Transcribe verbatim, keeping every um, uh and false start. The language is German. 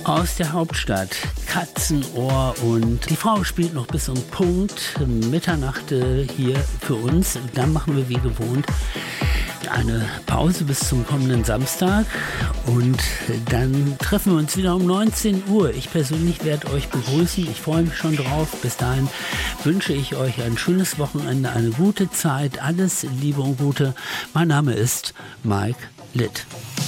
aus der Hauptstadt, Katzenohr, und die Frau spielt noch bis um Punkt Mitternacht hier für uns. Dann machen wir wie gewohnt eine Pause bis zum kommenden Samstag und dann treffen wir uns wieder um neunzehn Uhr. Ich persönlich werde euch begrüßen. Ich freue mich schon drauf. Bis dahin wünsche ich euch ein schönes Wochenende, eine gute Zeit, alles Liebe und Gute. Mein Name ist Mike Litt.